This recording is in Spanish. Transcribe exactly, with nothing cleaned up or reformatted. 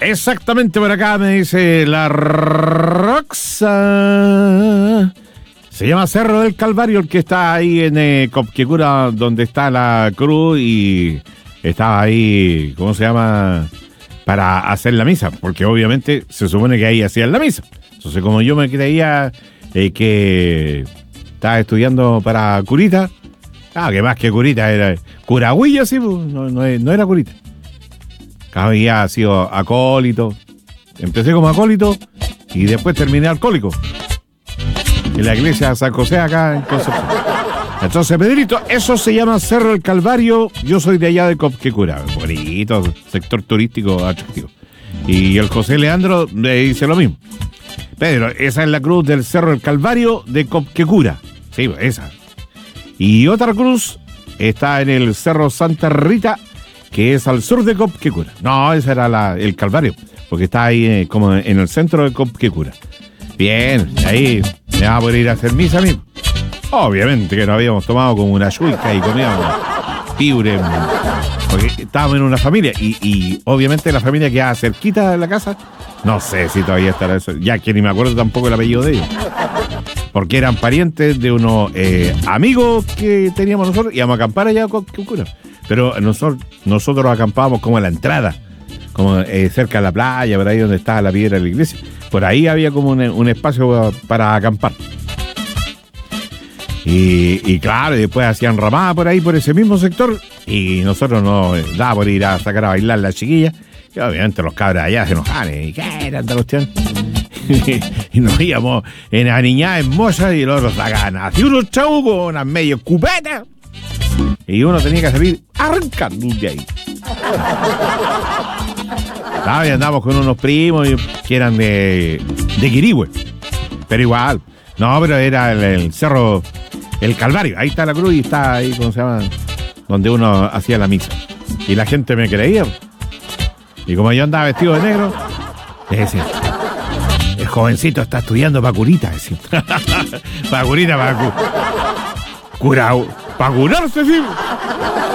Exactamente por acá me dice la Roxa. Se llama Cerro del Calvario, el que está ahí en eh, Copquecura, donde está la cruz y estaba ahí, ¿cómo se llama? Para hacer la misa, porque obviamente se supone que ahí hacían la misa. Entonces, como yo me creía eh, que estaba estudiando para curita, ah, que más que curita era curagüilla, sí, no, no, no era curita. Había sido acólito. Empecé como acólito y después terminé alcohólico en la iglesia San José acá en Concepción. Entonces, Pedrito, eso se llama Cerro del Calvario. Yo soy de allá de Copquecura. Bonito, sector turístico atractivo. Y el José Leandro le dice lo mismo. Pedro, esa es la cruz del Cerro del Calvario de Copquecura. Sí, esa. Y otra cruz está en el Cerro Santa Rita, que es al sur de Copquecura. No, ese era la, el Calvario, porque está ahí eh, como en el centro de Copquecura. Bien, ahí me va a poder ir a hacer misa, amigo. Obviamente que nos habíamos tomado como una chuica y comíamos piure, porque estábamos en una familia y, y obviamente la familia quedaba cerquita de la casa. No sé si todavía estará eso, ya que ni me acuerdo tampoco el apellido de ellos, porque eran parientes de unos eh, amigos que teníamos nosotros y íbamos a acampar allá con Copquecura. Pero nosotros, nosotros acampábamos como a la entrada, como eh, cerca de la playa, por ahí donde estaba la piedra de la iglesia. Por ahí había como un, un espacio para acampar. Y, y claro, y después hacían ramada por ahí, por ese mismo sector, y nosotros nos daba por ir a sacar a bailar las chiquillas, y obviamente los cabros allá se enojaban, y qué era esta cuestión. Y nos íbamos en aniñada en moza, y los otros sacaban así unos chavos con unas medio cupetas, y uno tenía que salir arrancando de ahí. Claro, y andamos con unos primos que eran de, de Quirihue, pero igual, no, pero era el, el cerro, el Calvario, ahí está la cruz y está ahí, ¿cómo se llama? Donde uno hacía la misa. Y la gente me creía. Y como yo andaba vestido de negro, les decía, el jovencito está estudiando para curita, decía. Para curita, para cu- curao, para curarse, sí.